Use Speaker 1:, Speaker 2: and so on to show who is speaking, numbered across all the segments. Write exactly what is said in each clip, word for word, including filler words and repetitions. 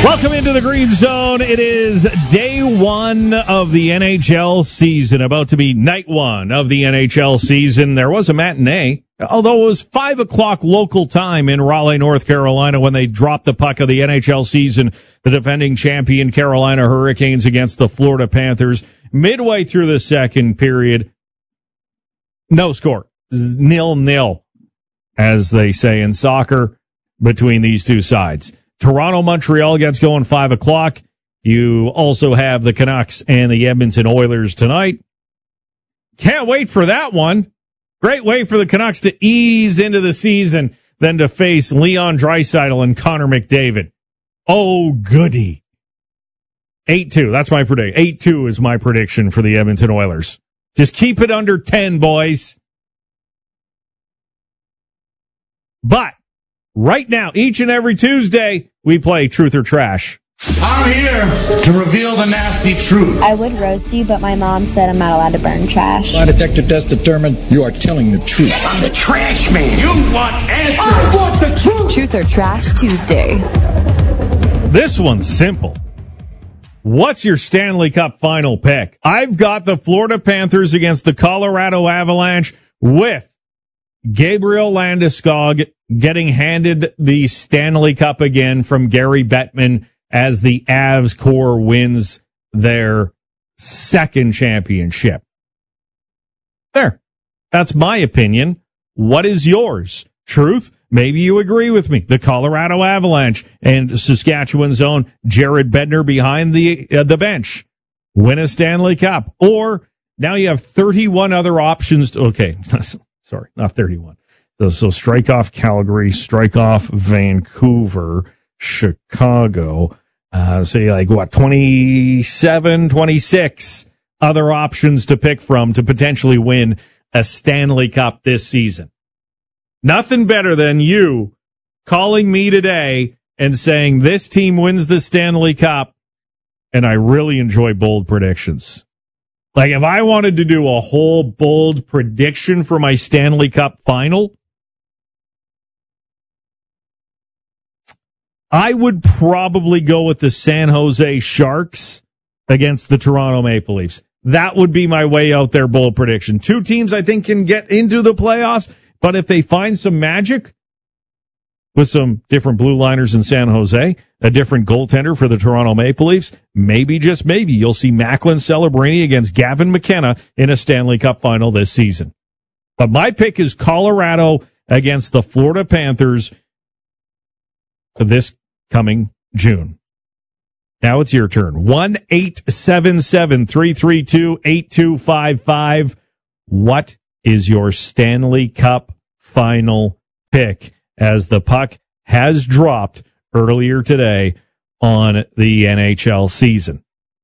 Speaker 1: Welcome into the Green Zone. It is day one of the N H L season, about to be night one of the N H L season. There was a matinee, although it was five o'clock local time in Raleigh, North Carolina, when they dropped the puck of the N H L season. The defending champion Carolina Hurricanes against the Florida Panthers. Midway through the second period, no score. Nil-nil, as they say in soccer, between these two sides. Toronto-Montreal gets going five o'clock. You also have the Canucks and the Edmonton Oilers tonight. Can't wait for that one. Great way for the Canucks to ease into the season than to face Leon Draisaitl and Connor McDavid. Oh, goody. eight two. That's my prediction. eight two is my prediction for the Edmonton Oilers. Just keep it under ten, boys. But right now, each and every Tuesday, we play Truth or Trash.
Speaker 2: I'm here to reveal the nasty truth.
Speaker 3: I would roast you, but my mom said I'm not allowed to burn trash.
Speaker 4: Lie detector test determined you are telling the truth.
Speaker 2: I'm the trash man. You want answers. I want the truth.
Speaker 5: Truth or Trash Tuesday.
Speaker 1: This one's simple. What's your Stanley Cup final pick? I've got the Florida Panthers against the Colorado Avalanche with Gabriel Landeskog getting handed the Stanley Cup again from Gary Bettman as the Avs core wins their second championship. There. That's my opinion. What is yours? Truth? Maybe you agree with me. The Colorado Avalanche and Saskatchewan's own Jared Bednar behind the uh, the bench win a Stanley Cup. Or now you have thirty-one other options. To, okay, sorry, not thirty-one. So, so strike off Calgary, strike off Vancouver, Chicago. Uh, say like what, twenty-seven, twenty-six other options to pick from to potentially win a Stanley Cup this season. Nothing better than you calling me today and saying this team wins the Stanley Cup, and I really enjoy bold predictions. Like if I wanted to do a whole bold prediction for my Stanley Cup final, I would probably go with the San Jose Sharks against the Toronto Maple Leafs. That would be my way out there bold prediction. Two teams I think can get into the playoffs, but if they find some magic with some different blue liners in San Jose, a different goaltender for the Toronto Maple Leafs, maybe, just maybe, you'll see Macklin Celebrini against Gavin McKenna in a Stanley Cup final this season. But my pick is Colorado against the Florida Panthers for this coming June. Now it's your turn. one eight seven seven, three three two, eight two five five. What is your Stanley Cup final pick as the puck has dropped earlier today on the N H L season?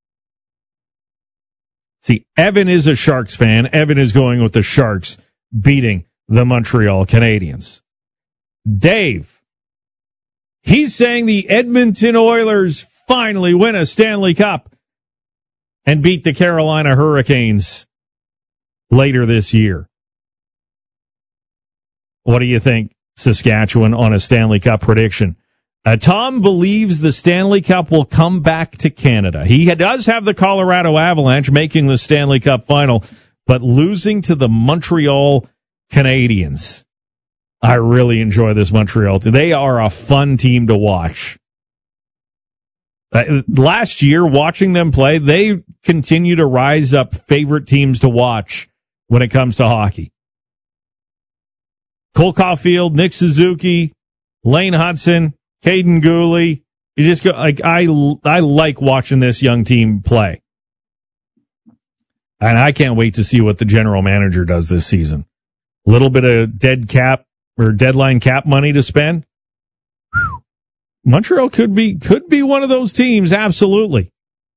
Speaker 1: See, Evan is a Sharks fan. Evan is going with the Sharks beating the Montreal Canadiens. Dave, he's saying the Edmonton Oilers finally win a Stanley Cup and beat the Carolina Hurricanes later this year. What do you think, Saskatchewan, on a Stanley Cup prediction? Uh, Tom believes the Stanley Cup will come back to Canada. He does have the Colorado Avalanche making the Stanley Cup final, but losing to the Montreal Canadiens. I really enjoy this Montreal team. They are a fun team to watch. Uh, last year, watching them play, they continue to rise up favorite teams to watch when it comes to hockey. Cole Caulfield, Nick Suzuki, Lane Hudson, Caden Gooley. You just go like I. I like watching this young team play, and I can't wait to see what the general manager does this season. A little bit of dead cap or deadline cap money to spend. Whew. Montreal could be could be one of those teams. Absolutely.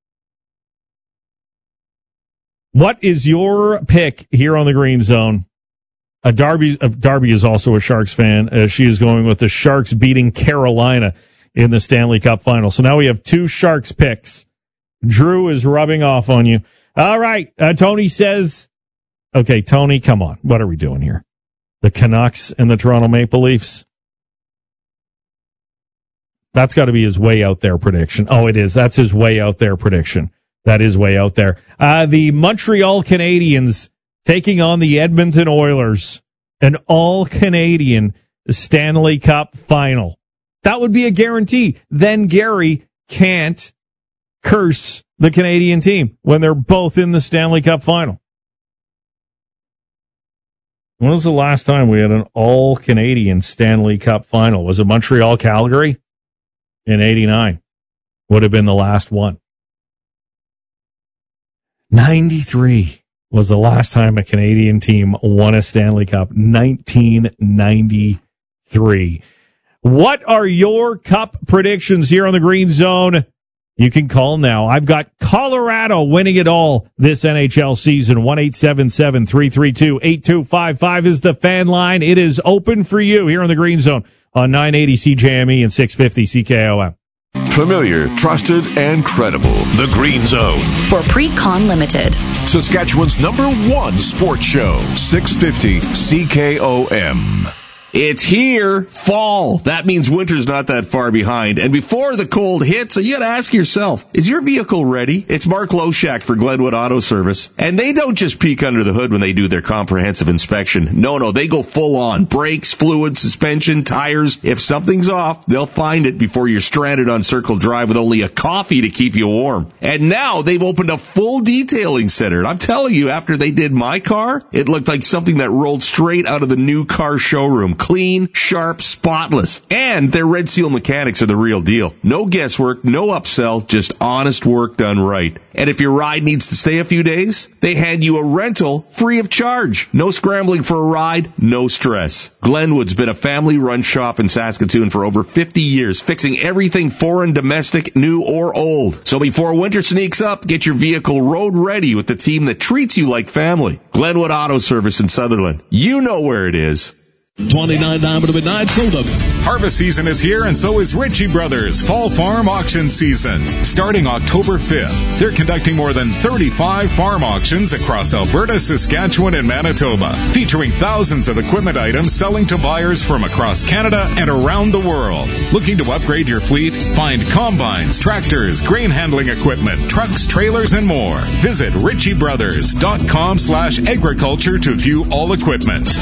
Speaker 1: What is your pick here on the Green Zone? Uh, Darby, uh, Darby is also a Sharks fan. Uh, she is going with the Sharks beating Carolina in the Stanley Cup final. So now we have two Sharks picks. Drew is rubbing off on you. All right. Uh, Tony says, okay, Tony, come on. What are we doing here? The Canucks and the Toronto Maple Leafs. That's got to be his way out there prediction. Oh, it is. That's his way out there prediction. That is way out there. Uh, the Montreal Canadiens taking on the Edmonton Oilers. An all-Canadian Stanley Cup final. That would be a guarantee. Then Gary can't curse the Canadian team when they're both in the Stanley Cup final. When was the last time we had an all-Canadian Stanley Cup final? Was it Montreal-Calgary? In eighty-nine. Would have been the last one. ninety-three was the last time a Canadian team won a Stanley Cup. nineteen ninety-three. What are your Cup predictions here on the Green Zone? You can call now. I've got Colorado winning it all this N H L season. one eight seven seven, three three two, eight two five five is the fan line. It is open for you here on the Green Zone on nine eighty C J M E and six fifty C K O M.
Speaker 6: Familiar, trusted, and credible. The Green Zone.
Speaker 5: For Pre-Con Limited.
Speaker 6: Saskatchewan's number one sports show. six fifty C K O M.
Speaker 7: It's here, fall. That means winter's not that far behind. And before the cold hits, you gotta ask yourself, is your vehicle ready? It's Mark Loshak for Glenwood Auto Service. And they don't just peek under the hood when they do their comprehensive inspection. No, no, they go full on. Brakes, fluid, suspension, tires. If something's off, they'll find it before you're stranded on Circle Drive with only a coffee to keep you warm. And now they've opened a full detailing center. And I'm telling you, after they did my car, it looked like something that rolled straight out of the new car showroom. Clean, sharp, spotless. And their Red Seal mechanics are the real deal. No guesswork, no upsell, just honest work done right. And if your ride needs to stay a few days, they hand you a rental free of charge. No scrambling for a ride, no stress. Glenwood's been a family-run shop in Saskatoon for over fifty years, fixing everything foreign, domestic, new, or old. So before winter sneaks up, get your vehicle road ready with the team that treats you like family. Glenwood Auto Service in Sutherland. You know where it is.
Speaker 8: twenty-nine nine to midnight, sold them.
Speaker 9: Harvest season is here, and so is Ritchie Brothers Fall Farm Auction Season. Starting October fifth, they're conducting more than thirty-five farm auctions across Alberta, Saskatchewan, and Manitoba, featuring thousands of equipment items selling to buyers from across Canada and around the world. Looking to upgrade your fleet? Find combines, tractors, grain handling equipment, trucks, trailers, and more. Visit ritchiebrothers.com slash agriculture to view all equipment.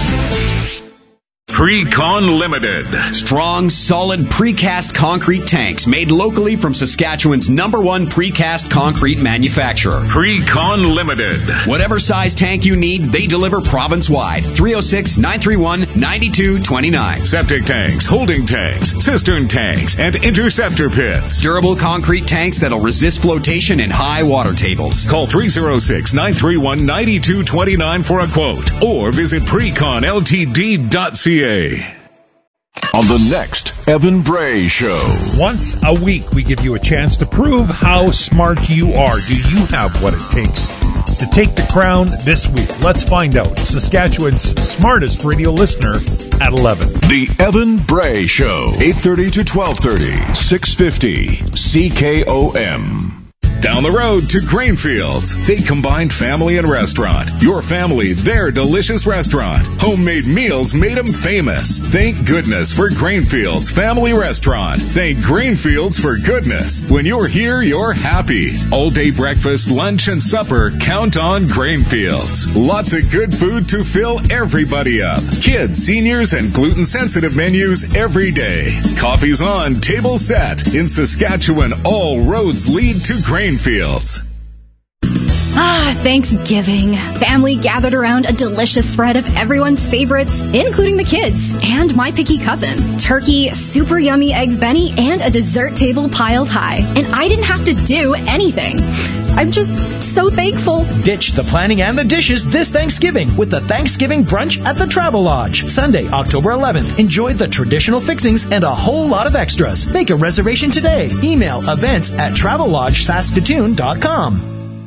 Speaker 10: Pre-Con Limited. Strong, solid precast concrete tanks made locally from Saskatchewan's number one precast concrete manufacturer.
Speaker 9: Pre-Con Limited.
Speaker 10: Whatever size tank you need, they deliver province-wide. three oh six, nine three one, nine two two nine.
Speaker 9: Septic tanks, holding tanks, cistern tanks, and interceptor pits.
Speaker 10: Durable concrete tanks that'll resist flotation in high water tables.
Speaker 9: Call three oh six, nine three one, nine two two nine for a quote or visit precon l t d dot c a.
Speaker 6: On the next Evan Bray Show.
Speaker 11: Once a week, we give you a chance to prove how smart you are. Do you have what it takes to take the crown this week? Let's find out. Saskatchewan's smartest radio listener at eleven.
Speaker 6: The Evan Bray Show. eight thirty to twelve thirty. six fifty C K O M.
Speaker 9: Down the road to Grainfields. They combined family and restaurant. Your family, their delicious restaurant. Homemade meals made them famous. Thank goodness for Grainfields Family Restaurant. Thank Grainfields for goodness. When you're here, you're happy. All day breakfast, lunch, and supper, count on Grainfields. Lots of good food to fill everybody up. Kids, seniors, and gluten-sensitive menus every day. Coffee's on, table set. In Saskatchewan, all roads lead to Grainfields. Fields.
Speaker 12: Ah, Thanksgiving. Family gathered around a delicious spread of everyone's favorites, including the kids and my picky cousin. Turkey, super yummy eggs Benny, and a dessert table piled high. And I didn't have to do anything. I'm just so thankful.
Speaker 13: Ditch the planning and the dishes this Thanksgiving with the Thanksgiving Brunch at the Travel Lodge. Sunday, October eleventh. Enjoy the traditional fixings and a whole lot of extras. Make a reservation today. Email events at travel lodge saskatoon dot com.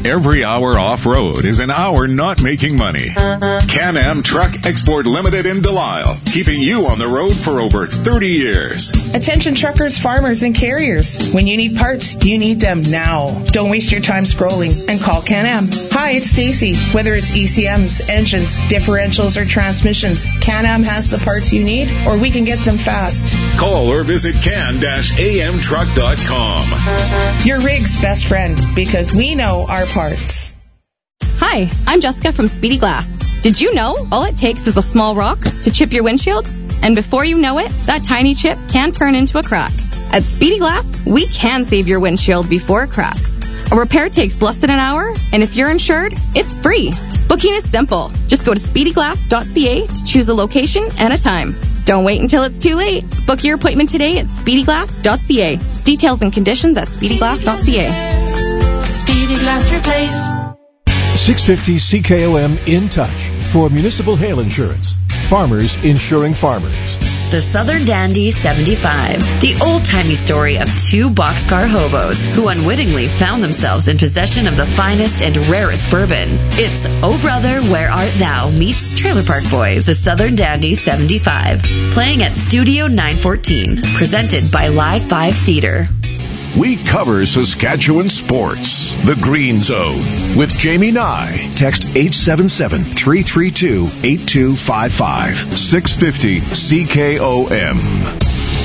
Speaker 9: Every hour off-road is an hour not making money. Can-Am Truck Export Limited in Delisle, keeping you on the road for over thirty years.
Speaker 14: Attention truckers, farmers, and carriers. When you need parts, you need them now. Don't waste your time scrolling and call Can-Am. Hi, it's Stacy. Whether it's E C Ms, engines, differentials, or transmissions, Can-Am has the parts you need, or we can get them fast.
Speaker 9: Call or visit can dash a m truck dot com.
Speaker 14: Your rig's best friend, because we know our parts.
Speaker 15: Hi, I'm Jessica from Speedy Glass. Did you know all it takes is a small rock to chip your windshield? And before you know it, that tiny chip can turn into a crack. At Speedy Glass, we can save your windshield before it cracks. A repair takes less than an hour, and if you're insured, it's free. Booking is simple. Just go to speedy glass dot c a to choose a location and a time. Don't wait until it's too late. Book your appointment today at speedy glass dot c a. Details and conditions at speedy glass dot c a.
Speaker 16: Speedy Glass Replace.
Speaker 17: six fifty C K O M in touch for municipal hail insurance. Farmers insuring farmers.
Speaker 5: The Southern Dandy seventy-five. The old-timey story of two boxcar hobos who unwittingly found themselves in possession of the finest and rarest bourbon. It's Oh Brother, Where Art Thou meets Trailer Park Boys. The Southern Dandy seventy-five. Playing at Studio nine fourteen. Presented by Live five Theater.
Speaker 6: We cover Saskatchewan sports. The Green Zone with Jamie Nye. Text eight seven seven, three three two, eight two five five. six fifty C K O M.